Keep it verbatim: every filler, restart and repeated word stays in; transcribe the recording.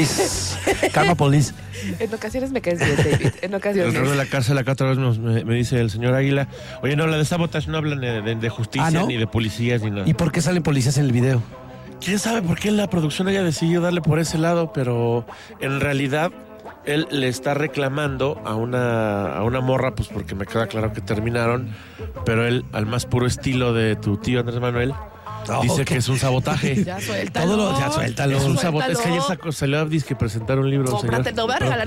Karma Police. En ocasiones me caes bien, David. En ocasiones. Alrededor de la cárcel acá otra vez nos- me, me dice el señor Águila. Oye, no, la de Sabotage no hablan de, de- de justicia, Ah, ¿no? ni de policías, ni nada. ¿Y por qué salen policías en el video? ¿Quién sabe por qué la producción haya decidido darle por ese lado? Pero en realidad él le está reclamando a una, a una morra, pues porque me queda claro que terminaron, pero él, al más puro estilo de tu tío Andrés Manuel, Oh, dice ¿qué? que es un sabotaje. Ya suéltalo. Todo lo- ya suéltalo. Es un Suéltalo. sabotaje. Es que ayer sacó, salió a disque presentar un libro. señor. Cómprate, te voy a regalar